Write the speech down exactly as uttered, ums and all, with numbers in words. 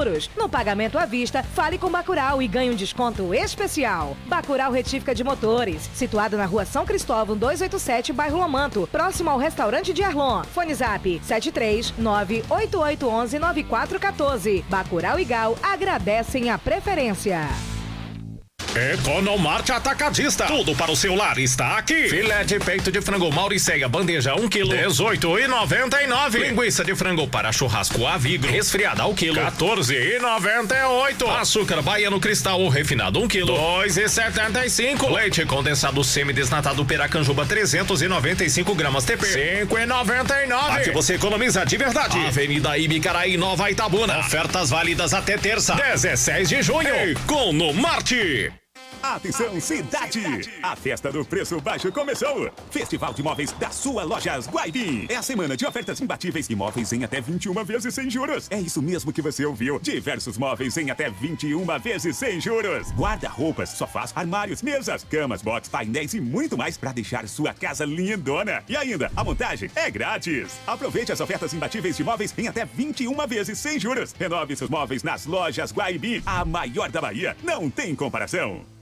juros. No pagamento à vista, fale com Bacurau e ganhe um desconto especial. Bacurau Retífica de Motores, situado na rua São Cristóvão duzentos e oitenta e sete, bairro Lomanto, próximo ao restaurante de Arlon. Fone Zap sete três nove oito oito um um nove quatro um quatro. Bacurau e Gal agradecem a preferência. Economarte Atacadista. Tudo para o seu lar está aqui. Filé de peito de frango Mauriceia, bandeja um quilo, dezoito e noventa e nove. Linguiça de frango para churrasco Avigro, resfriada ao quilo, quatorze e noventa e oito. Açúcar baiano cristal ou refinado um quilo, dois e setenta e cinco. Leite condensado semi-desnatado Piracanjuba trezentos e noventa e cinco gramas T P, cinco e noventa e nove. Aqui você economiza de verdade. Avenida Ibicaraí, Nova Itabuna. Ofertas válidas até terça, dezesseis de junho. Economarte. Atenção, cidade! A festa do preço baixo começou! Festival de Móveis da sua Lojas Guaibim. É a semana de ofertas imbatíveis e móveis em até vinte e uma vezes sem juros. É isso mesmo que você ouviu. Diversos móveis em até vinte e uma vezes sem juros. Guarda-roupas, sofás, armários, mesas, camas, box, painéis e muito mais para deixar sua casa lindona. E ainda, a montagem é grátis. Aproveite as ofertas imbatíveis de móveis em até vinte e uma vezes sem juros. Renove seus móveis nas Lojas Guaibim, a maior da Bahia. Não tem comparação.